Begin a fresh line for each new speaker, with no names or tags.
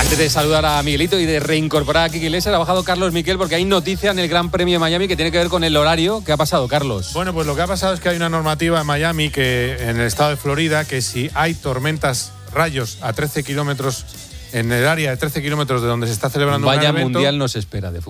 Antes de saludar a Miguelito y de reincorporar a Quique Iglesias, ha bajado Carlos Miquel porque hay noticia en el Gran Premio de Miami que tiene que ver con el horario. ¿Qué ha pasado, Carlos?
Bueno, pues lo que ha pasado es que hay una normativa en Miami, que en el estado de Florida, que si hay tormentas, rayos a 13 kilómetros, en el área de 13 kilómetros de donde se está celebrando un evento,
Vaya mundial nos espera de fútbol.